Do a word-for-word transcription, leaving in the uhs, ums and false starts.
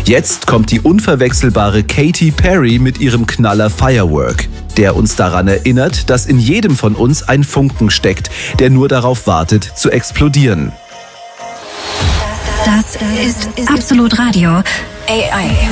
Jetzt kommt die unverwechselbare Katy Perry mit ihrem Knaller Firework, der uns daran erinnert, dass in jedem von uns ein Funken steckt, der nur darauf wartet, zu explodieren. Das ist Absolut Radio. A I.